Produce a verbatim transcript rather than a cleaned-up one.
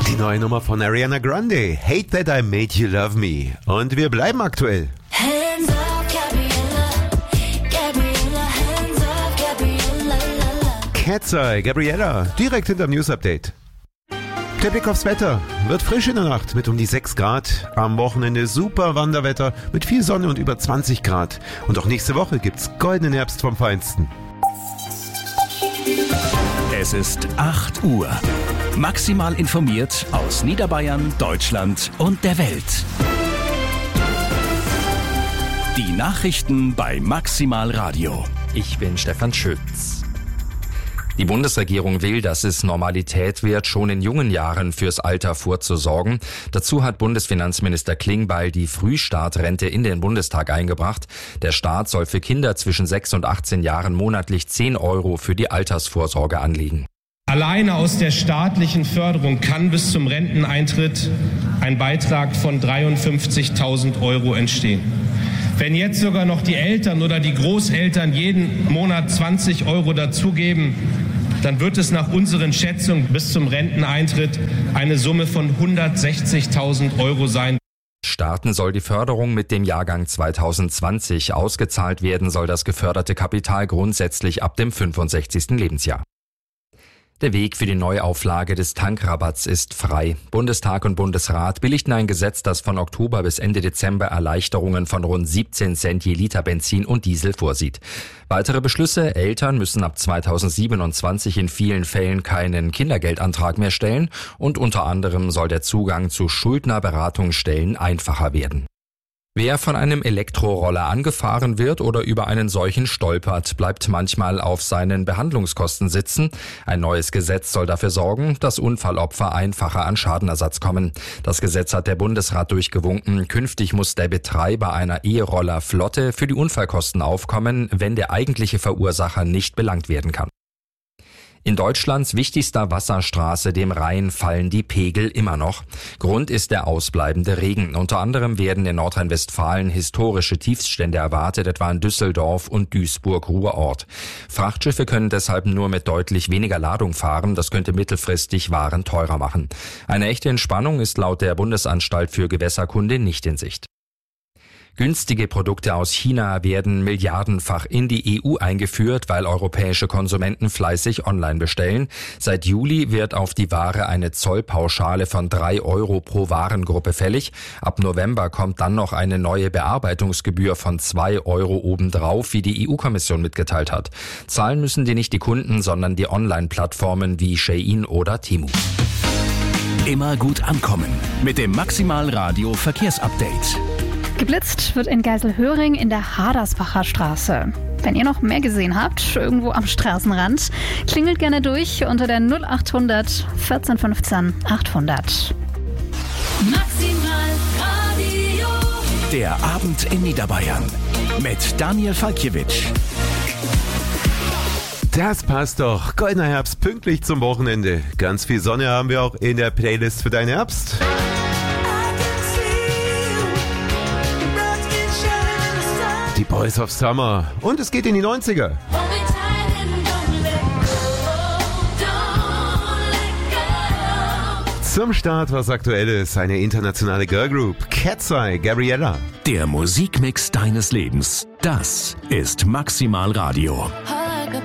Die neue Nummer von Ariana Grande, Hate That I Made You Love Me. Und wir bleiben aktuell. Hands up, Gabriella, Gabriella, hands up, Gabriella, Cat's Eye, Gabriella, direkt hinterm News Update. Der Blick aufs Wetter. Wird frisch in der Nacht mit um die sechs Grad. Am Wochenende super Wanderwetter mit viel Sonne und über zwanzig Grad. Und auch nächste Woche gibt's goldenen Herbst vom Feinsten. Es ist acht Uhr. Maximal informiert aus Niederbayern, Deutschland und der Welt. Die Nachrichten bei Maximal Radio. Ich bin Stefan Schütz. Die Bundesregierung will, dass es Normalität wird, schon in jungen Jahren fürs Alter vorzusorgen. Dazu hat Bundesfinanzminister Klingbeil die Frühstartrente in den Bundestag eingebracht. Der Staat soll für Kinder zwischen sechs und achtzehn Jahren monatlich zehn Euro für die Altersvorsorge anlegen. Alleine aus der staatlichen Förderung kann bis zum Renteneintritt ein Beitrag von dreiundfünfzigtausend Euro entstehen. Wenn jetzt sogar noch die Eltern oder die Großeltern jeden Monat zwanzig Euro dazugeben, dann wird es nach unseren Schätzungen bis zum Renteneintritt eine Summe von hundertsechzigtausend Euro sein. Starten soll die Förderung mit dem Jahrgang zweitausendzwanzig. Ausgezahlt werden soll das geförderte Kapital grundsätzlich ab dem fünfundsechzigsten Lebensjahr. Der Weg für die Neuauflage des Tankrabatts ist frei. Bundestag und Bundesrat billigten ein Gesetz, das von Oktober bis Ende Dezember Erleichterungen von rund siebzehn Cent je Liter Benzin und Diesel vorsieht. Weitere Beschlüsse: Eltern müssen ab zweitausendsiebenundzwanzig in vielen Fällen keinen Kindergeldantrag mehr stellen und unter anderem soll der Zugang zu Schuldnerberatungsstellen einfacher werden. Wer von einem Elektroroller angefahren wird oder über einen solchen stolpert, bleibt manchmal auf seinen Behandlungskosten sitzen. Ein neues Gesetz soll dafür sorgen, dass Unfallopfer einfacher an Schadenersatz kommen. Das Gesetz hat der Bundesrat durchgewunken. Künftig muss der Betreiber einer E-Roller-Flotte für die Unfallkosten aufkommen, wenn der eigentliche Verursacher nicht belangt werden kann. In Deutschlands wichtigster Wasserstraße, dem Rhein, fallen die Pegel immer noch. Grund ist der ausbleibende Regen. Unter anderem werden in Nordrhein-Westfalen historische Tiefststände erwartet, etwa in Düsseldorf und Duisburg-Ruhrort. Frachtschiffe können deshalb nur mit deutlich weniger Ladung fahren. Das könnte mittelfristig Waren teurer machen. Eine echte Entspannung ist laut der Bundesanstalt für Gewässerkunde nicht in Sicht. Günstige Produkte aus China werden milliardenfach in die E U eingeführt, weil europäische Konsumenten fleißig online bestellen. Seit Juli wird auf die Ware eine Zollpauschale von drei Euro pro Warengruppe fällig. Ab November kommt dann noch eine neue Bearbeitungsgebühr von zwei Euro obendrauf, wie die E U-Kommission mitgeteilt hat. Zahlen müssen die nicht die Kunden, sondern die Online-Plattformen wie Shein oder Temu. Immer gut ankommen mit dem Maximal Radio Verkehrsupdate. Geblitzt wird in Geiselhöring in der Hadersbacher Straße. Wenn ihr noch mehr gesehen habt, irgendwo am Straßenrand, klingelt gerne durch unter der null achthundert vierzehn fünfzehn achthundert. Maximal Radio. Der Abend in Niederbayern mit Daniel Falkiewicz. Das passt doch. Goldener Herbst pünktlich zum Wochenende. Ganz viel Sonne haben wir auch in der Playlist für deinen Herbst. Die Boys of Summer. Und es geht in die neunziger. Zum Start was Aktuelles. Eine internationale Girlgroup. Cat's Eye, Gabriella. Der Musikmix deines Lebens. Das ist Maximal Radio.